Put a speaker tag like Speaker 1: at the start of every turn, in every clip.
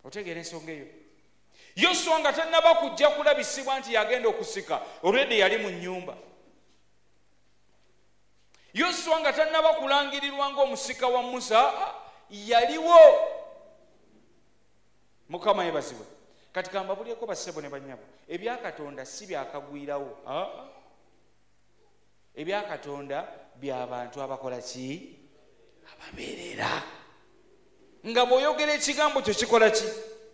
Speaker 1: Otegeera ensonga eyo. Yoswa nga tannaba kujja kulabisibwa nti yagenda okusika, already yali mu nnyumba. Yoswa nga tannaba kulangirirwa ng'omusika wa Musa, yaliwo. Mukama yebazibwe. Kati kambabulyeko bassebo ne bannyabo, ebya Katonda si byakagwirawo. Ebya Katonda by'abantu abakola ki? Ababeerera. Nga bw'oyogera ekigambo kyo kikola ki?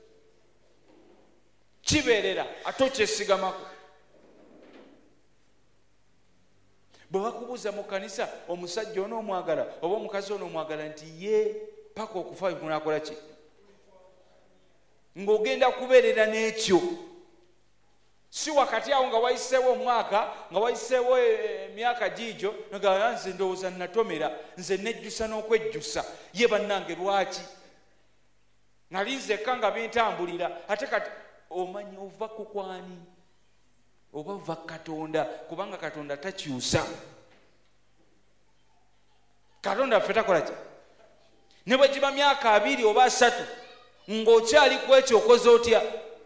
Speaker 1: Kibeerera, ate okyesigamako. Bwe bakubuuza mu kkanisa omusajja onoomwagala oba omukazi onoomwagala nti ye paka okufa kunaakola ki? Ng'ogenda kubeerera n'ekyo. Si wakati awo nga wayiseewo omwaka, nga wayiseewo emyaka giigyo, nga nze ndowooza natomera, nze nejjusa n'okwejjusa. Ye bannange lwaki? Nali nzekka nga bintambulira, ate kati omanyi ova ku kwani? Oba ova Katonda, kubanga Katonda takyusa. Katonda ffe takola ki? Ne bwe giba myaka 2 oba 3 ng'okyali ku ekyo okoze otya?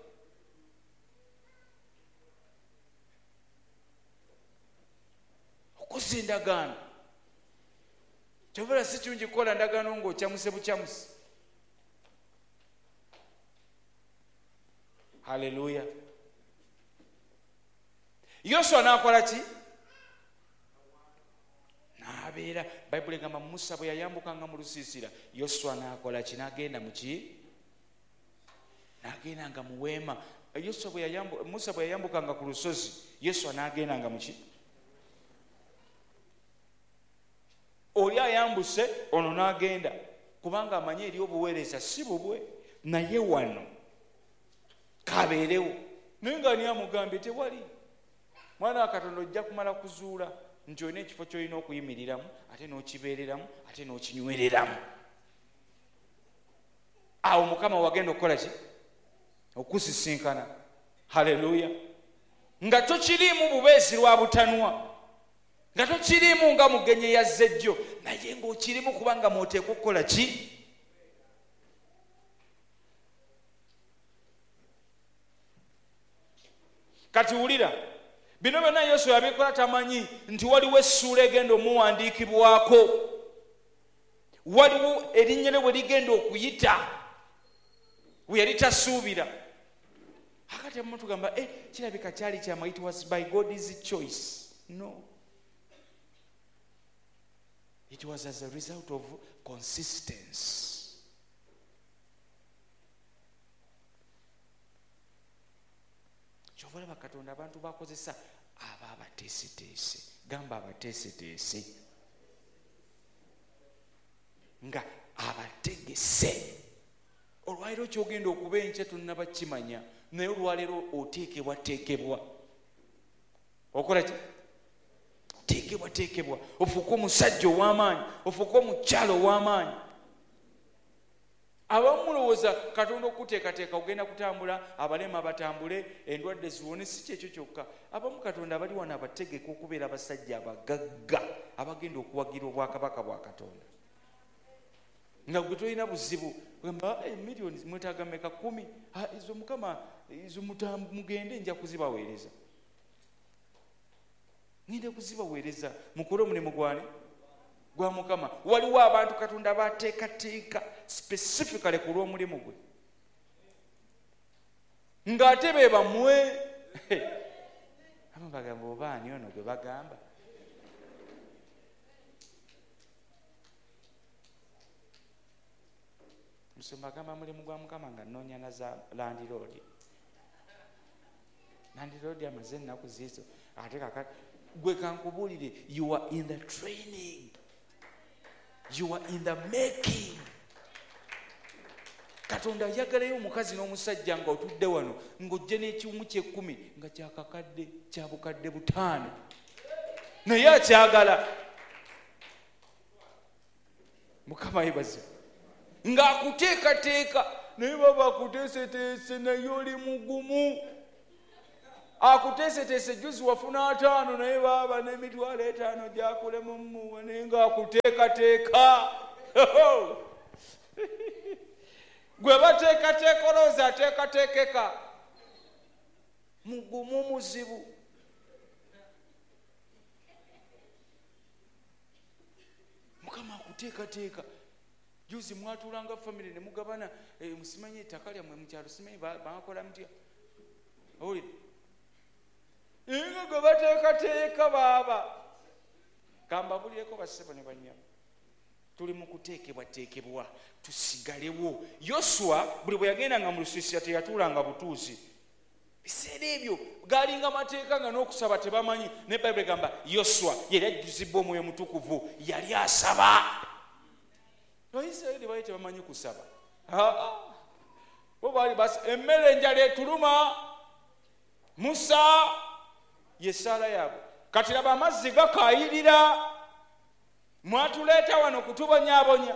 Speaker 1: Okoze endagaano. Kyobera si kirungi kukola ndagaano ng'okyamuse bukyamuse. Haleluya. Yoswa n'akola ki? N'abeera. Bayibuli egamba Musa bwe yayambukanga mu lusiisira, Yoswa n'akola ki? N'agenda mu ki? N'agendanga mu weema. Musa bwe yayambukanga ku lusozi, Yoswa n'agendanga mu ki? Oli ayambuse, ono n'agenda, kubanga amanyi eri obuweereza si bubwe, naye wano kabeerewo. Naye nga ani amugambye tewali. Mwana wa Katonda ojja kumala kuzuula nti olina ekifo ky'olina okuyimiriramu, ate n'okibeereramu, ate n'okinywereramu. Awo Mukama wagenda okukola ki? Okusisinkana. Haleluya. Nga tokiriimu bubeezi lwa butanwa, nga tokiriimu nga mugenyi yazze ejjo, naye ng'okirimu kubanga mw'oteekwa okukola ki? Kati wulira, bino byonna Yoswa yabikola tamanyi nti waliwo essuula egenda omuwandiikibwako, waliwo erinnya lye bwe ligenda okuyita, we yali tasuubira. Akati abamu tugamba kirabika kyali kyama, it was by God's choice. No. It was as a result of consistency. Kyobalaba Katonda abantu bakozesa aba abateeseteese. Gamba abateeseteese. Nga abategese. Olwaleero kyogenda okuba enkya tonnaba kimanya, naye olwaleero oteekebwa. Okola ki? Teekebwa. Ofuuka omusajja ow'amaanyi, ofuuka omukyalo ow'amaanyi. Abamu mulowooza Katonda okuteekateeka ogenda kutambula, abalema batambule, endwadde ziwone. Si kyekyo kyokka. Abamu Katonda abali wano abategeka okubeera abasajja abagagga abagenda okuwagira obwakabaka bwa Katonda. Nga gwe tolina buzibu, gamba millions mwetaaga meka 10, izo Mukama izo mugende nja kuzibaweereza. Ngende kuzibaweereza mukole omulimu gwa Mukama. Waliwo abantu Katonda bateekateeka specifically ku lw'omulimu gwe, ng'ate be bamwe abamu bagamba oba ani ono gwe bagamba. Musumba agamba mulimu gwa Mukama nga nnoonya na za landiroodi. Landiroodi amaze ennaku ziizo, ate kakati gwe kankubuulire, you are in the training, you are in the making. Katonda yagalayo omukazi n'omusajja nga otudde wano ng'ojje n'ekimu kye10 nga kyakakadde kya bukadde 5, naye akyagala. Mukama yebaze ng'akuteekateeka, naye baba akuteeseteese, naye oli mugumu. Akuteeseteese juzi wafuna 5, naye baba n'emitwalo 5 gyakulemu naye ng'akuteekateeka. gwe bateekateeka olowooza ateekateekeka mugumu muzibu. Mukama akuteekateeka. Juzi mwatuulanga famire ne mugabana musimanyi ettaka lyammwe mu kyalo simanyi bakola mutya owulire nga gwe bateekateeka baaba kamba bulireko bassebo ne bannyabo tuli mu kuteekebwateekebwa tusigalewo. Yoswa buli bwe yagendanga mu lusiisira teyatuulanga butuuzi. Biseera ebyo galinga mateeka nga n'okusaba tebamanyi. Ne Bayibuli egamba Yoswa yali ajjuzibwa Omwoyo Mutukuvu yali asaba. Abayisirayiri baali tebamanyi kusaba. Bo baali basi emmere enjala etuluma. Musa yesaala yaabwe. Kati laba amazzi gakaayirira. Mwatuleeta wano kutubonyaabonya.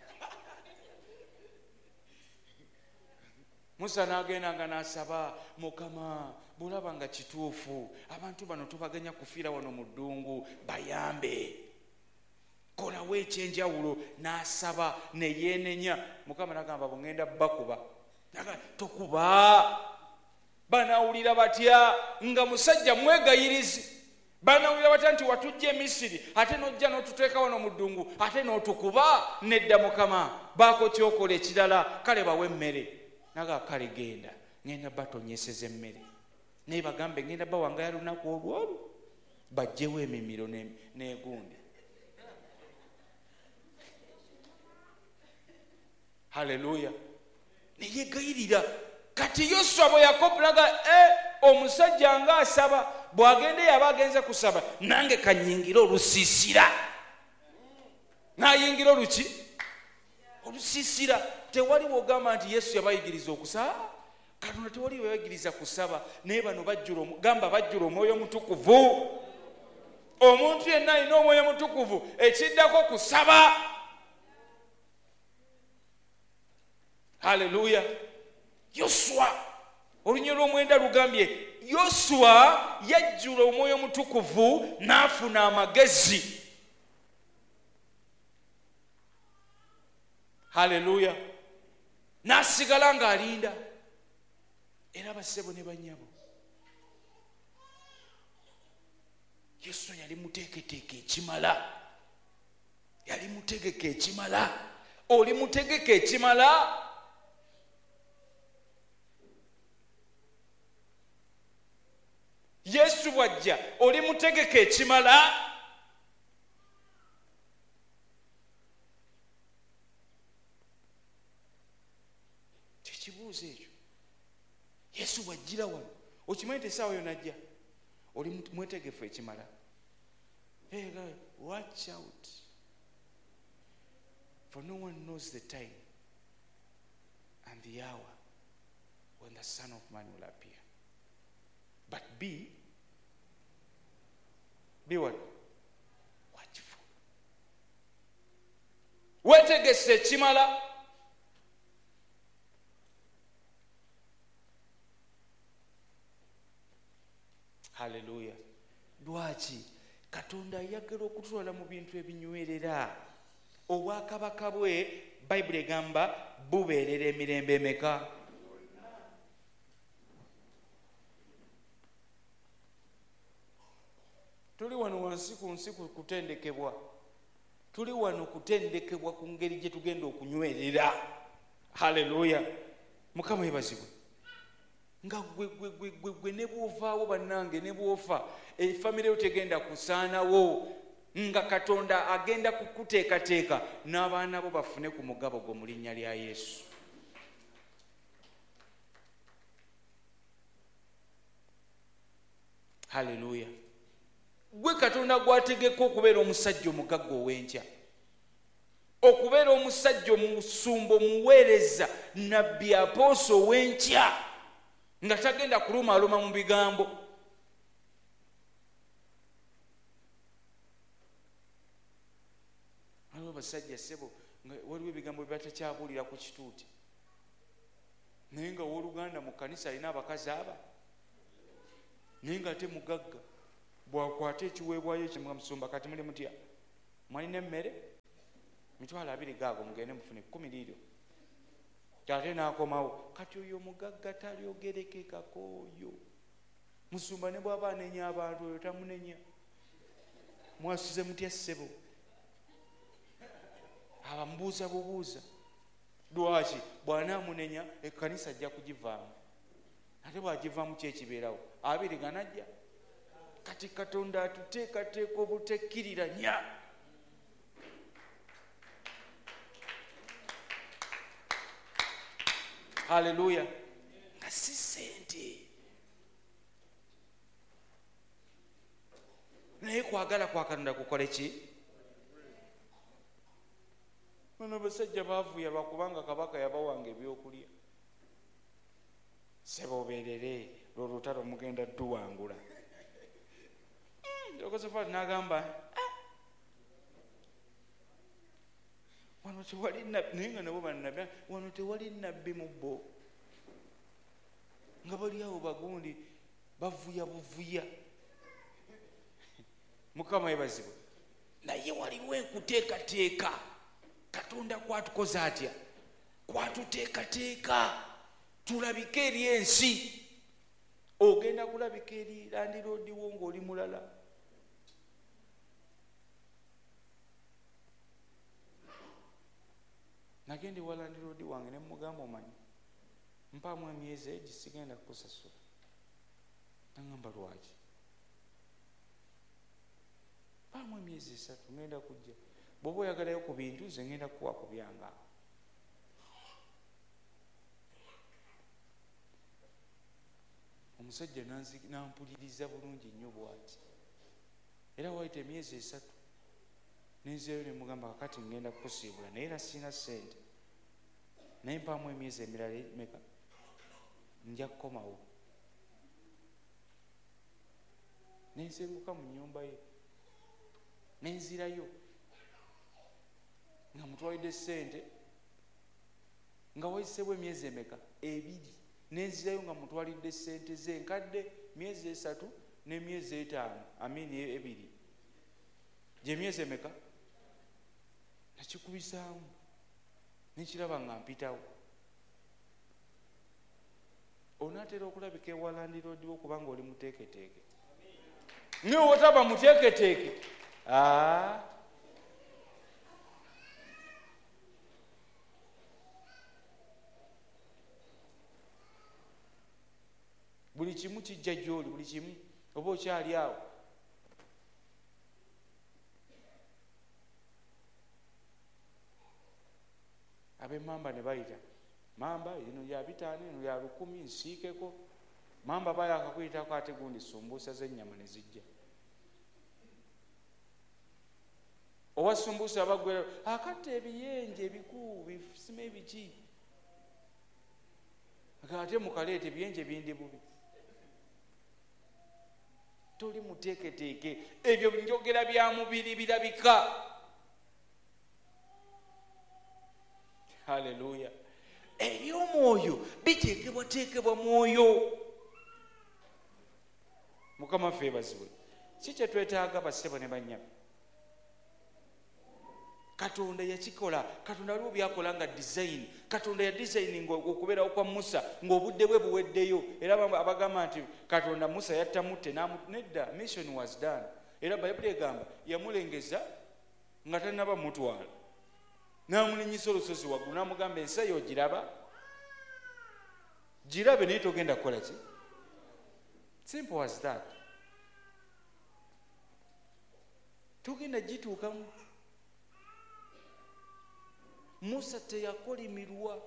Speaker 1: Musa n'agendanga n'asaba, Mukama bulaba nga kituufu abantu bano tubaganya kufiira wano mu ddungu bayambe. Kolawo ekyenjawulo. N'asaba ne yeenenya. Mukama n'agamba bw'ŋŋenda bakuba. Tokuba. Banaawulira batya nga musajja mwegayirizi. Banaawulira batya nti watujja e Misiri ate n'ojja n'otuteeka wano mu ddungu ate n'otukuba. Nedda Mukama baako kyokola ekirala, kale bawe emmere. Naga kale genda ngenda batonyeseza emmere naye bagambe ngenda bawangaya lunaku olwolu bajjewo emimiro n'egundi. Haleluya. Neyegayirira. Kati Yoswa bwe yakopulaga omusajja nga asaba bw'agende yaba agenze kusaba nange kanyingira olusiisira. Nayingira oluki? Olusiisira. Tewaliwo ogamba nti Yesu yabayigiriza okusaba. Katonda tewaliwo yabayigiriza kusaba. Naye bano gamba bajjula Omwoyo Mutukuvu. Omuntu yenna alina Omwoyo Mutukuvu ekiddako kusaba. Haleluya. Yoswa olunyiro lw'omwenda lugambye Yoswa yajjula Omwoyo Mutukuvu n'afuna amagezi. Haleluya. N'asigala ng'alinda. Era bassebo ne bannyabo Yesu yali muteeketeeke ekimala. Yali mutegeke ekimala. Oli mutegeke ekimala. Yesu bw'ajja oli mutegeke ekimala. Tekibuuzo ekyo. Yesu bw'ajjira wano okimanyi essaawa yonna ajja oli mwetegefu ekimala. Hey guys, watch out, for no one knows the time and the hour when the Son of Man will appear. But be what? Watchful. Wetegese ekimala. Haleluya. Lwaki Katonda ayagala okutwala mu bintu ebinywerera. Obwakabaka bwe Bayibuli egamba bubeerera emirembe emeka? Tuli wano wansi ku nsi kutendekebwa. Tuli wano kutendekebwa ku ngeri gye tugenda okunywerera. Haleluya. Mukama yebazibwe. Nga gwe ne bw'ovaawo bannange ne bw'ofa efamire yo tegenda kusaanawo nga Katonda agenda kukuteekateeka n'abaana bo bafune ku mugabo gwo mu linnya lya Yesu. Haleluya. Gwe Katonda gwategeka okubeera omusajja omugagga ow'enkya, okubeera omusajja omusumba omuweereza nabbi apooso ow'enkya nga tagenda kulumaaluma mu bigambo. Waliwo basajja ssebo nga waliwo ebigambo bye batakyabuulira ku kituuti naye nga owooluganda mu kkanisa alina abakazi aba naye nga ate mugagga bwakwata ekiweebwayo ekyo musumba kati muli mutya mwalina emmere mitwalo 2 gaago mugende mufune 10 liiryo ate n'akomawo. Kati oyo mugagga talyogerekekako oyo. Musumba ne bw'aba anenya abantu oyo tamunenya. Mwasuze mutya ssebo? Abamubuuza bubuuza. Lwaki? Bw'anaamunenya ekkanisa ajja kugivaamu. Ate bw'agivaamu ki ekibeerawo? Abiri ganajja. Kati Katonda atuteekateeka obutekkiriranya. Haleluya. Nga si ssente. Naye kwagala kwa Katonda kukole ki? Bano basajja baavuya lwakubanga kabaka yabawanga ebyokulya. Sebo obeerere lw'olutalo mugenda tuwangula. Yokosafaati n'agamba wano tewali nabbi, naye nga nabo bannabbi, wano tewali nabbi mu bo. Nga bali awo bagundi bavuya buvuya. Mukama yebazibwe. Naye waliwo enkuteekateeka. Katonda kwatukoze atya? Kwatuteekateeka tulabike eri ensi. Ogenda kulabika eri landiroodiwo ng'oli mulala. Nagende wa landiroodi wange ne mugamba omanyi mpaamu emyezi egi sigenda kukusasula. Nagamba lwaki? Mpaamu emyezi 3 ngenda kujja. Bw'oba oyagalayo ku bintu nze ngenda kukuwa ku byange. Omusajja nampuliriza bulungi nnyo bw'ati. Era wayita emyezi 3 nenzeeyo ne mugamba kakati ngenda kukusiibula naye era sina ssente. Naye mpaamu emyezi emirala meka nja kukomawo. Nensenguka mu nnyumba ye nenzirayo nga mutwalidde ssente nga wayiseewo emyezi emeka 2. Nenzirayo nga mutwalidde ssente ze nkadde myezi 3 n'emyezi 5 2. Gye myezi emeka? Nakikubisaamu nekiraba nga mpitawo. Onaatera okulabika ewa landiroodiwo kubanga oli muteeketeeke. Naye otaba muteeketeeke buli kimu kijja gy'oli, buli kimu oba okyali awo. Ab'emmamba ne bayita mamba eno ya 5 eno ya 10 nsiikeko. Mamba bayakakuyitako ate gundi sumbuusa z'ennyama ne zijja. Owa sumbuusa abagwera akatta ebiyenje ebikuu bifusime ebiki. Ate mukaleeta ebiyenje bindi bubi. Toli muteeketeeke. Ebyo njogera bya mubiri birabika. Haleluya. Eby'omwoyo biteekebwateekebwa mwoyo. Mukama ffe bazibwe. Si kye twetaaga bassebo ne bannyabo. Katonda yakikola. Katonda waliwo byakola nga design. Katonda ya designing okubeerawo kwa Musa ng'obudde bwe buweddeyo. Era abagamba nti Katonda Musa yattamutte nedda. Mission was done. Era Bayibuli egamba yamulengeza nga tannaba mutwala. N'amulinyisa olusozi waggulu n'amugamba ensi eyo ogiraba? Girabe naye togenda kukola ki? Simple as that. Togenda gituukamu. Musa teyakolimirwa.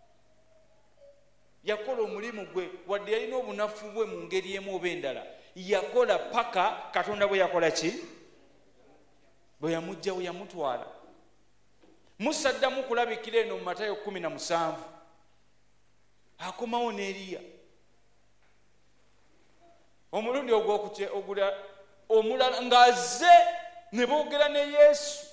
Speaker 1: Yakola omulimu gwe wadde yalina obunafu bwe mu ngeri emu oba endala. Yakola paka Katonda bwe yakola ki? Bwe yamugjawo yamutwala. Musa addamu kulabikira eno mu Matayo 17. Akomawo ne Eriya. Omulundi ogula omulala ng'azze ne boogera ne Yesu.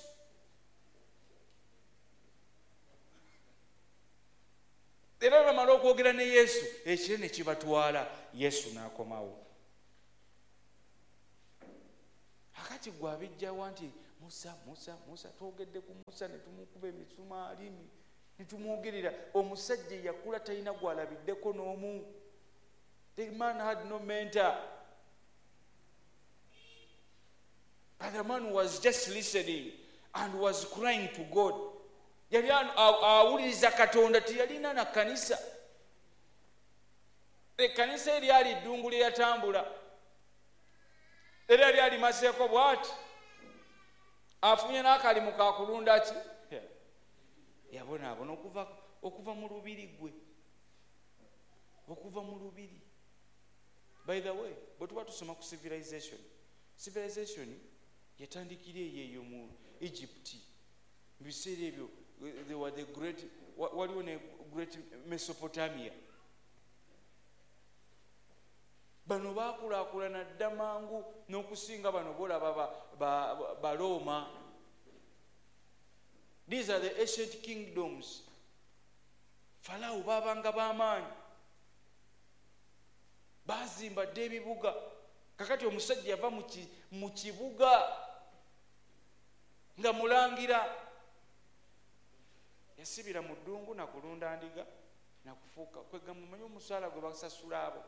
Speaker 1: Era bamala okwogera ne Yesu ekire ne kibatwala. Yesu n'akomawo. Akati gwe abijjawo nti Musa twogedde ku Musa ne tumukuba emisumaali nitumugerera omusajja yakula talina gwalabiddeko n'omu. The man had no mentor. But the man was just listening and was crying to God. Yali awuliriza Katonda, teyalina na kanisa. Ekkanisa eryali eddungu lye yatambula era lyali maseeko bw'ati, afunye n'akalimu ka kulunda ki, yabonaabona okuva mu lubiri gwe, okuva mu lubiri. By the way, bwe tuba tusoma ku civilization yatandikira eyo mu Egypt. Mu biseera ebyo they were the great, waliwo ne great Mesopotamia. Bano bakulaakulana dda mangu n'okusinga bano bolaba ba Roma. These are the ancient kingdoms. Farao babanga b'amaanyi, bazimba dda ebibuga. Kakati omusajja yava mu kibuga nga mulangira, yasibira mu ddungu nakulunda ndiga nakufuuka kwega mumanyi omusaala gwe basasula abo.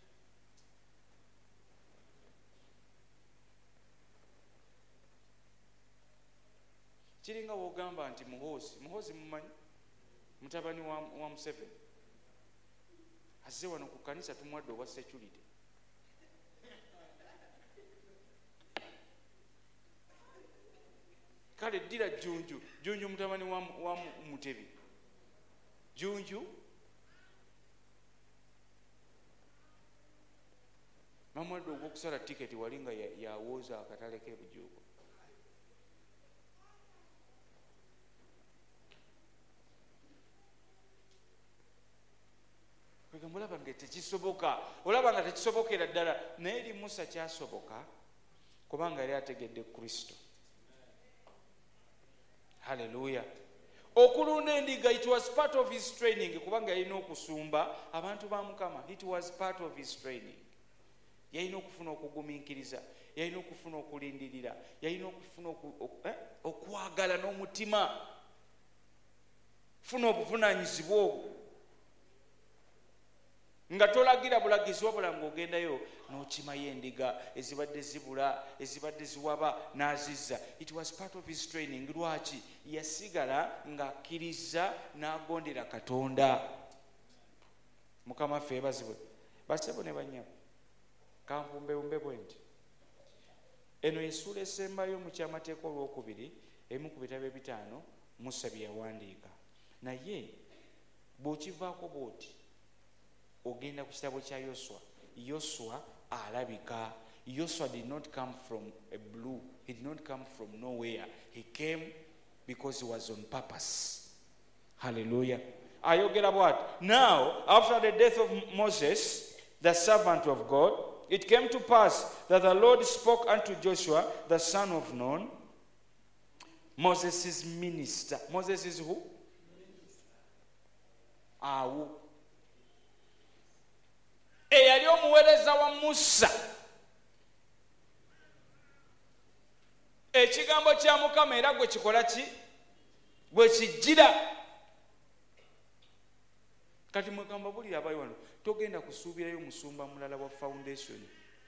Speaker 1: Kiringa wogamba nti Muhoozi mumanyi mutabani wa Museveni azze wano ku kanisa tumwadde obwa security. Kale ddira Junju mutabani wa Mutebi. Junju mamwadde ogw'okusala tiketi wali nga yawooza akatale k'ebujuuko. Olaba nga tekisobokera ddala, naye eri Musa kyasoboka kubanga yali ategedde Kristo. Haleluya. Okulunda endiga, it was part of his training, kubanga yalina okusumba abantu ba Mukama. It was part of his training. Yalina okufuna okugumiikiriza, yalina okufuna okulindirira, yalina okufuna okwagala n'omutima, funa obuvunaanyizibwa obwo nga tolagira bulagizi wabula ng'ogendayo n'okimayo endiga ezibadde zibula, ezibadde ziwaba n'azizza. It was part of his training. Lwaki? Yasigala ng'akkiriza n'agondera Katonda. Mukama ffe ebazibwe basebo ne banyabo kanfumbewumbe bwe nti eno essuula esembayo mu kyamateeka olwokubiri emu ku bitabo ebitaano Musa bye yawandiika. Naye bw'okivaako bw'oti ogenda ku kitabo kya Yoswa alabika. Yoswa did not come from a blue. He did not come from nowhere. He came because he was on purpose. Hallelujah. Ayogera bw'ati. Now, after the death of Moses, the servant of God, it came to pass that the Lord spoke unto Joshua, the son of Nun, Moses' minister. Moses is who? Awo. Eyali omuweereza wa Musa. Ekigambo kya Mukama era gwe kikola ki? Gwe kijjira. Kati mwegamba buli abayi wano togenda kusuubirayo musumba mulala wa foundation.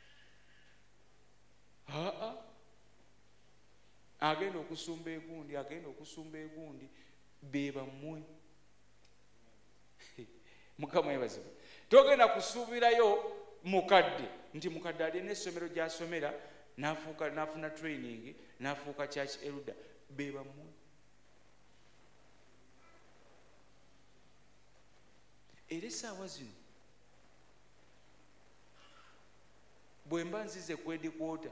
Speaker 1: Agenda okusumba egundi, be bammwe. Mukama yebazibwe. Togenda kusuubirayo mukadde nti mukadde ali n'essomero gy'asomera n'afuna training n'afuuka church elder. Be bammwe. Era essaawa zino bwe mba nzize kwedikwota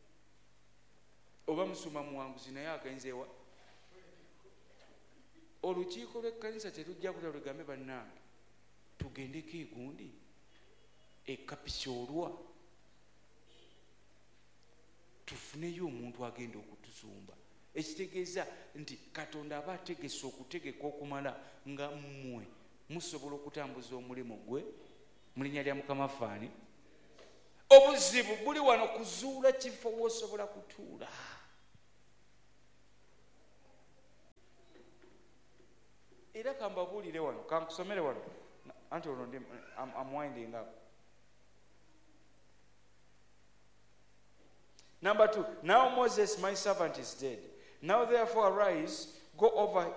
Speaker 1: oba musuma muwanguzi naye agenzeewa olukiiko lw'ekkanisa terujja kuta lugambe bannange tugendeko egundi ekapisoolwa tufuneyo omuntu agenda okutuzumba. Ekitegeeza nti Katonda aba ategese okutegeka okumala nga mmwe musobola okutambuza omulimu gwe mu linnya lya Mukama faani. Obuzibu buli wano kuzuula kifo w'osobola kutuula. era kambabuulire wano kankusomere wano anti ono ndi I'm winding up. Number 2, now Moses my servant is dead. Now therefore arise, go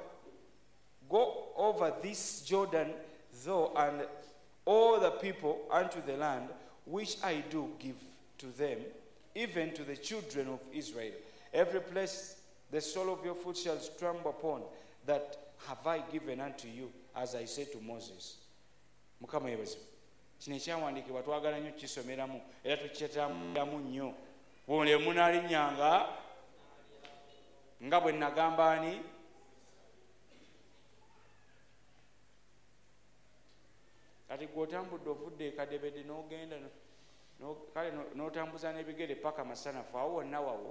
Speaker 1: over this Jordan, thou and all the people unto the land which I do give to them, even to the children of Israel. Every place the sole of your foot shall trample upon, that have I given unto you, as I said to Moses. Mukama yebazo. Kino ekyawandiikibwa twagala nnyo kisomeramu era tukyetambulamu nnyo. Bw'ole munaalinyanga nga bwe nagamba ani kati gw'otambudde ovudde ekadebede n'ogenda kale n'otambuza n'ebigere paka masanafu awo wonna wawo.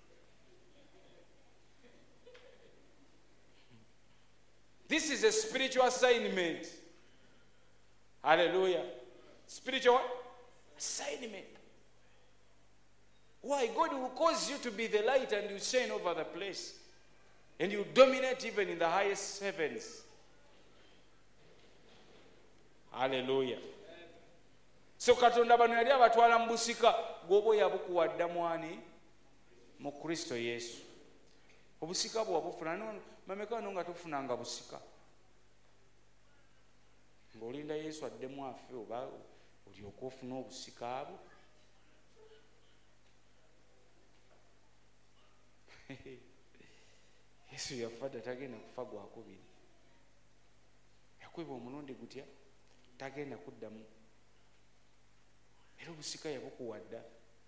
Speaker 1: This is a spiritual assignment. Hallelujah. Spiritual assignment. Why? God will cause you to be the light and you shine over the place. And you dominate even in the highest heavens. Hallelujah. So Katonda bano yali abatwala mu busika gwobo yabukuwadda mwani mu Kristo Yesu. Obusika bwo wabufuna nono mamekano nga tufunanga busika. Ng'olinda Yesu addemu afe oba olyoka ofuna obusika abo. Yesu yafadda tagenda kufa gwakubiri. Yakweba omulundi gutya tagenda kuddamu. Era obusika yabukuwadda.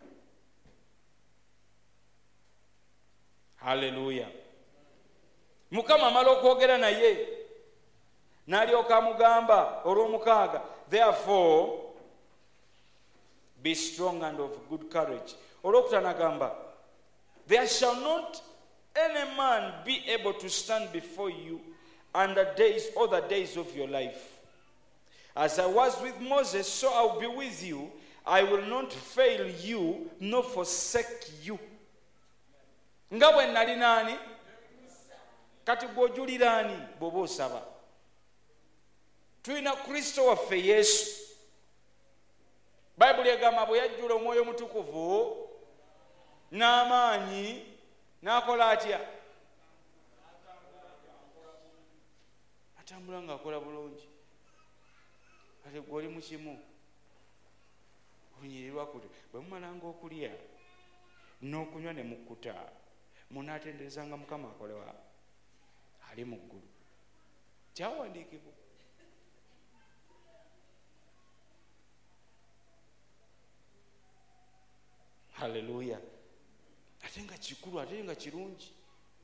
Speaker 1: Hallelujah. Mukama amala okwogera naye n'alyoka amugamba olw'omukaaga, therefore be strong and of good courage. Olwokutaano agamba, there shall not any man be able to stand before you all the days of your life. As I was with Moses, so I will be with you. I will not fail you nor forsake you. Nga bwe nali nani kati gw'ojulira ani bw'oba osaba. Tulina Kristo waffe Yesu. Bayibuli egamba bwe yajjula Omwoyo Mutukuvu n'amaanyi n'akola atya? Atambula ng'akola bulungi. Ate gw'oli mu kimu olunyirirwa kuti bwe mumalanga okulya n'okunywa ne mukkuta munaatenderezanga Mukama akolewa ali mu ggulu. Kyawandiikibwa. Hallelujah. Ate nga kikulu, ate nga kirungi.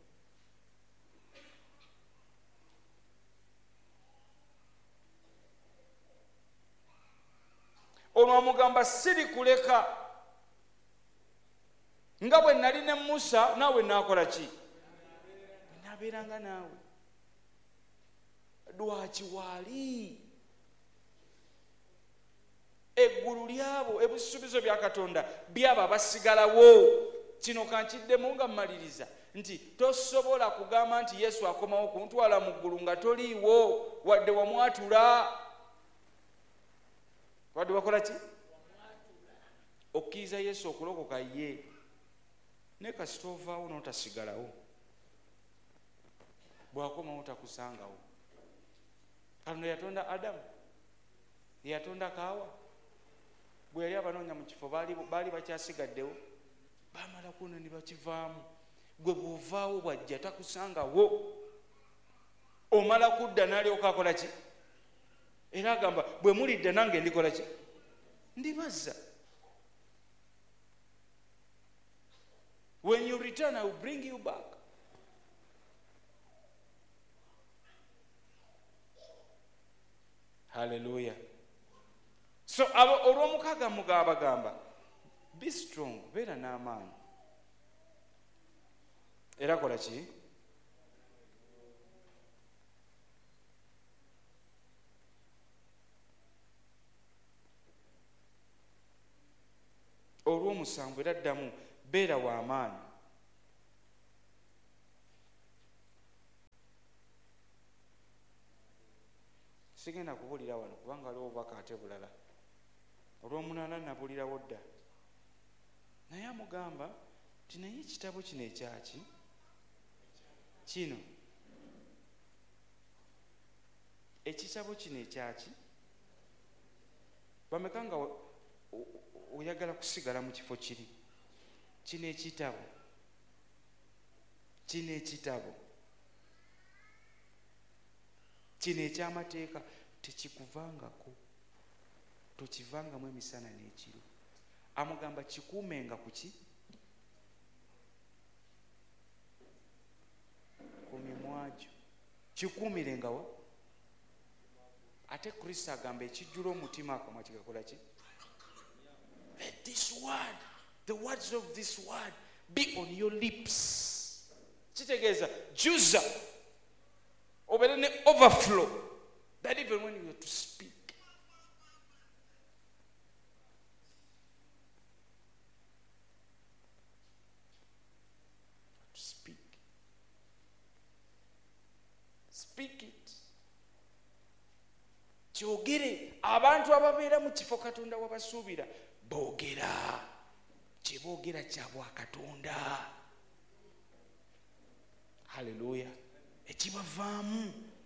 Speaker 1: Olwo amugamba siri kuleka. Nga bwe nali ne Musa naawe naakola ki? Naabeeranga naawe. Lwaki waali? Eggulu lyabo ebisuubizo bya Katonda byabo abasigalawo. Kino kankiddemu nga mmaliriza nti tosobola kugamba nti Yesu akomawo kuntwala mu ggulu nga toliiwo wadde wamwatula. Wadde wakola ki? Okkiriza Yesu okulokoka ye. Ne kasita ovaawo n'otasigalawo. Bw'akomawo takusangawo. Katonda yatonda Adamu. Yatonda Kaawa. Bwe yali abanoonya mu kifo baali bakyasigaddewo. Baamala kuno ne bakivaamu. Gwe bw'ovaawo bw'ajja takusangawo. Omala kudda n'alyoka akola ki? Era agamba bwe mulidde nange ndikola ki? Ndibazza. When you return, I will bring you back. Hallelujah. So olw'omukaaga mugamba be strong, beera n'amaanyi. Era kola ki? Olw'omusanvu era ddamu beera w'amaanyi. sigenda kubulira wano kubanga waliwo obubaka ate bulala. Olw'omunaana nabulirawo dda. Naye amugamba nti naye ekitabo kino ekyaki kino ekitabo kino ekyaki bameka nga oyagala kusigala mu kifo kiri. Kino ekitabo kino ekyamateeka tekikuvangako, tokivangamu emisana n'ekiro. Amugamba kikuumenga kuki? Ku mimwa gyo. Kikuumirenga wa? Ate Kristo agamba ekijjula omutima akamwa kigakola ki? Let this word, the words of this word be on your lips. Kitegeeza juza obeere ne overflow that even when you are to speak. Speak it. Kyogere. Abantu ababeera mu kifo Katonda wabasuubira boogera. Kye boogera kya bwa Katonda. Haleluya. Ekibavaamu